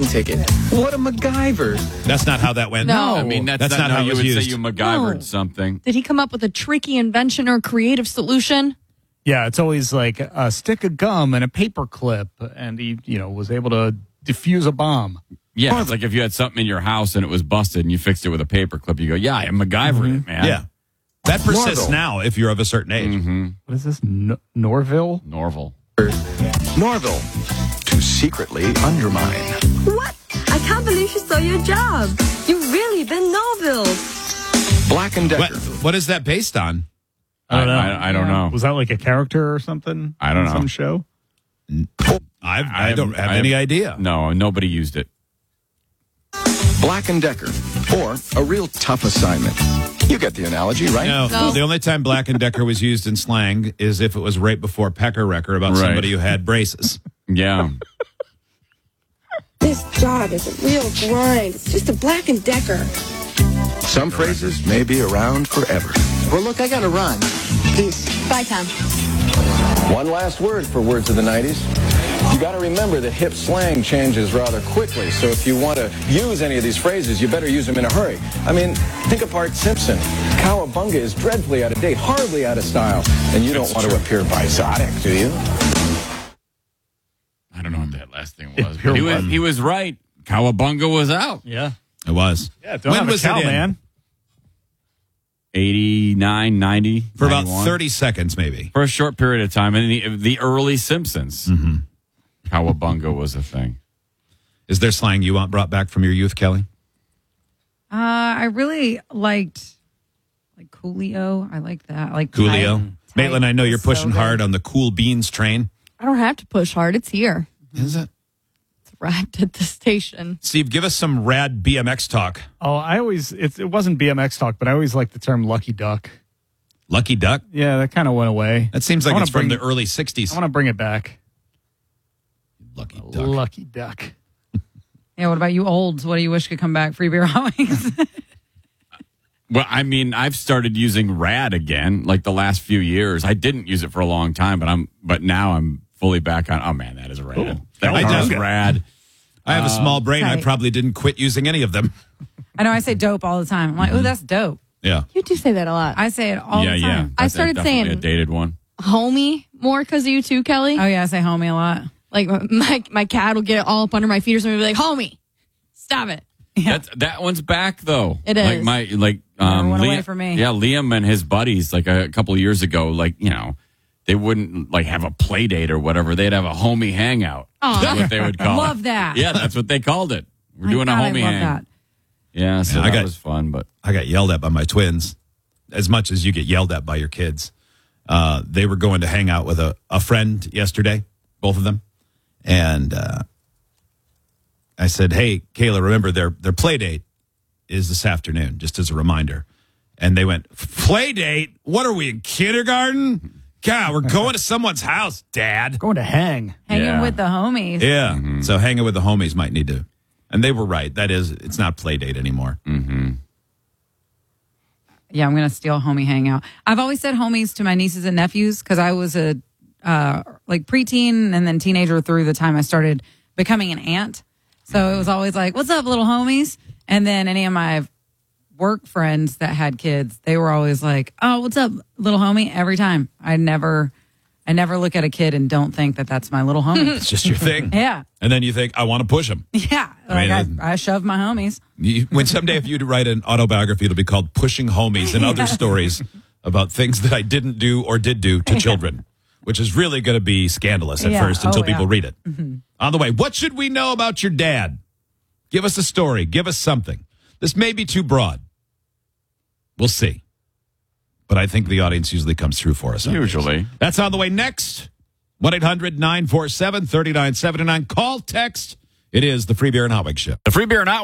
ticket. What a MacGyver. That's not how that went. No. I mean, that's not how you it was would used. say you MacGyvered No. something. Did he come up with a tricky invention or creative solution? Yeah, it's always like a stick of gum and a paper clip, and he, was able to defuse a bomb. Yeah, it's like if you had something in your house and it was busted and you fixed it with a paper clip, you go, yeah, I MacGyvered it, man. Yeah. That persists Norville. now if you're of a certain age. What is this? Norville? Norval. Norville. To secretly undermine. What? I can't believe you stole your job. You've really been Norville. Black and Decker. What is that based on? I don't know. I don't know. Was that like a character or something? I don't on know. Some show? I don't have any idea. No, nobody used it. Black and Decker. Or a real tough assignment. You get the analogy, right? No. The only time Black and Decker was used in slang is if it was right before Pecker Wrecker about Right. somebody who had braces. Yeah. This job is a real grind. It's just a Black and Decker. Some phrases may be around forever. Well, look, I gotta run. Peace. Bye, Tom. One last word for words of the 90s. You got to remember that hip slang changes rather quickly, so if you want to use any of these phrases, you better use them in a hurry. I mean, think of Bart Simpson. Cowabunga is dreadfully out of date, horribly out of style, and you don't want to appear bison, do you? I don't know what that last thing was. But he was right. Cowabunga was out. Yeah. It was. Yeah, don't When have was a cow, it in? man. 89, 90. For about 91. 30 seconds, maybe. For a short period of time. In the early Simpsons. Cowabunga was a thing. Is there slang you want brought back from your youth, Kelly? I really liked Coolio. I like that. I like Coolio. Tight. Maitland, I know you're It's so pushing good. hard on the Cool Beans train. I don't have to push hard. It's here. Is it? It's wrapped at the station. Steve, give us some rad BMX talk. Oh, it wasn't BMX talk, but I always liked the term lucky duck. Lucky Duck? Yeah, that kind of went away. That seems like I wanna it's from bring- the early 60s. I want to bring it back. Lucky Duck. Lucky duck. Yeah, what about you olds? What do you wish could come back? Free beer howings? Well, I mean, I've started using rad again, like the last few years. I didn't use it for a long time, but now I'm fully back on. Oh man, that is rad. Cool. That I was just- rad. I have a small brain. I Right. probably didn't quit using any of them. I know I say dope all the time. I'm like, oh, that's dope. Yeah. You do say that a lot. I say it all the Yeah. time. I That's started definitely saying- a dated one. Homie more because of you too, Kelly. Oh, yeah, I say homie a lot. Like my cat will get all up under my feet or something and be like, homie, stop it. Yeah. That one's back though. It Like is. Never went away from me. Yeah, Liam and his buddies, like a couple of years ago, they wouldn't like have a play date or whatever. They'd have a homie hangout. Aw. That's what they would call it. Love that. Yeah, that's what they called it. We're My doing a God, I homie love hang. that. Yeah, so Yeah, that was fun, but I got yelled at by my twins as much as you get yelled at by your kids. They were going to hang out with a friend yesterday, both of them. And I said, hey, Kayla, remember their play date is this afternoon, just as a reminder. And they went, play date? What are we, in kindergarten? God, we're going to someone's house, Dad. Going to hang. Hanging Yeah. with the homies. Yeah. So hanging with the homies might need to. And they were right. That is, it's not play date anymore. Yeah, I'm going to steal homie hangout. I've always said homies to my nieces and nephews because I was a preteen and then teenager through the time I started becoming an aunt. So it was always like, what's up, little homies? And then any of my work friends that had kids, they were always like, oh, what's up, little homie? Every time. I never look at a kid and don't think that that's my little homie. It's just your thing. Yeah. And then you think, I want to push him. Yeah. I shove my homies. When someday if you write an autobiography, it'll be called Pushing Homies and Other Stories about things that I didn't do or did do to children, which is really going to be scandalous at Yeah. first until Oh, people yeah. read it. On the way, what should we know about your dad? Give us a story. Give us something. This may be too broad. We'll see. But I think the audience usually comes through for us. on these. usually. That's on the way next. 1-800-947-3979. Call, text. It is the Free Beer and Hot Wings Show. The Free Beer and Hot